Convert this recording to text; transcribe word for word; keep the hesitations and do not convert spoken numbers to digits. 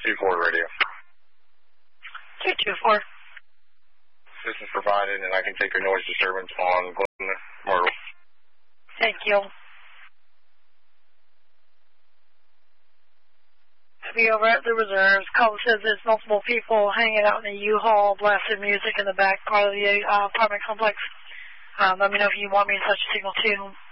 two four radio. two two four. This is provided, and I can take your noise disturbance on Glen Myrtle. Thank you. Be over at the reserves. Call says there's multiple people hanging out in the U-Haul, blasting music in the back part of the uh, apartment complex. Um, let me know if you want me to touch a signal too.